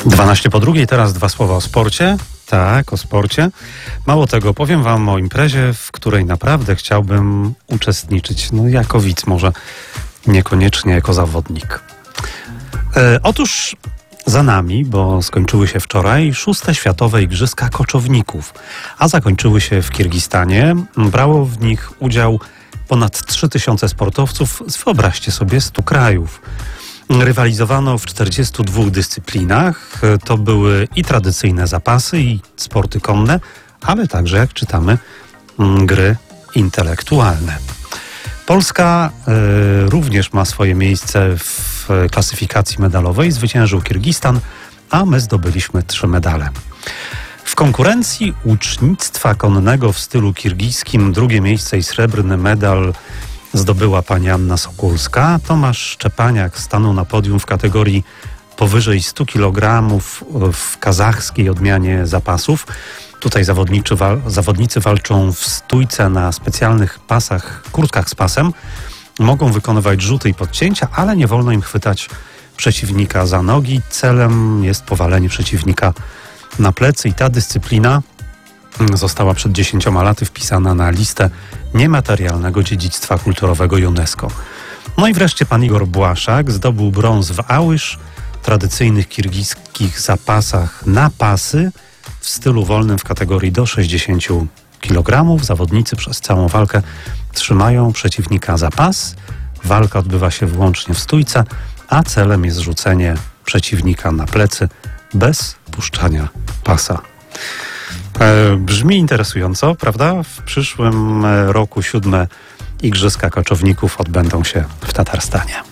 12 po drugiej, teraz dwa słowa o sporcie. Tak, o sporcie. Mało tego, powiem wam o imprezie, w której naprawdę chciałbym uczestniczyć. No jako widz, może niekoniecznie jako zawodnik. Otóż za nami, bo skończyły się wczoraj 6. Światowe Igrzyska Koczowników, a zakończyły się w Kirgistanie. Brało w nich udział ponad 3000 sportowców z, wyobraźcie sobie, 100 krajów. Rywalizowano w 42 dyscyplinach. To były i tradycyjne zapasy, i sporty konne, ale także, jak czytamy, gry intelektualne. Polska również ma swoje miejsce w klasyfikacji medalowej. Zwyciężył Kirgistan, a my zdobyliśmy 3 medale. W konkurencji łucznictwa konnego w stylu kirgijskim drugie miejsce i srebrny medal zdobyła pani Anna Sokulska. Tomasz Szczepaniak stanął na podium w kategorii powyżej 100 kg w kazachskiej odmianie zapasów. Tutaj zawodnicy walczą w stójce na specjalnych pasach, kurtkach z pasem. Mogą wykonywać rzuty i podcięcia, ale nie wolno im chwytać przeciwnika za nogi. Celem jest powalenie przeciwnika na plecy i ta dyscyplina została przed 10 laty wpisana na listę niematerialnego dziedzictwa kulturowego UNESCO. No i wreszcie pan Igor Błaszak zdobył brąz w ałysz, tradycyjnych kirgiskich zapasach na pasy w stylu wolnym w kategorii do 60 kg. Zawodnicy przez całą walkę trzymają przeciwnika za pas. Walka odbywa się wyłącznie w stójce, a celem jest rzucenie przeciwnika na plecy bez puszczania pasa. Brzmi interesująco, prawda? W przyszłym roku 7. Igrzyska Koczowników odbędą się w Tatarstanie.